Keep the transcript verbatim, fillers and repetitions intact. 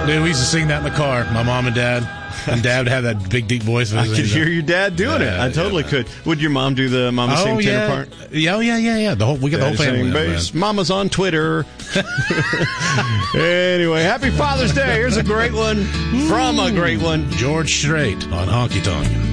Dude, we used to sing that in the car, my mom and dad. And Dad would have that big, deep voice. I could hear your dad doing yeah, it. I totally yeah. could. Would your mom do the Mama oh, Sing tenor yeah. part? Yeah, oh, yeah, yeah, yeah. The whole, we got Daddy the whole family. Bass. Mama's on Twitter. Anyway, happy Father's Day. Here's a great one from a great one. George Strait on Honky Tonk.